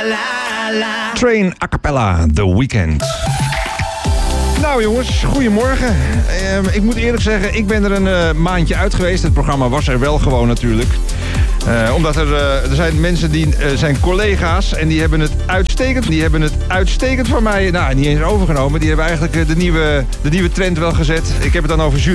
Train a cappella, The Weeknd. Nou jongens, goedemorgen. Ik moet eerlijk zeggen, ik ben er een maandje uit geweest. Het programma was er wel gewoon natuurlijk. Omdat er zijn mensen die zijn collega's en die hebben het uitstekend van mij, nou niet eens overgenomen. Die hebben eigenlijk de nieuwe trend wel gezet. Ik heb het dan over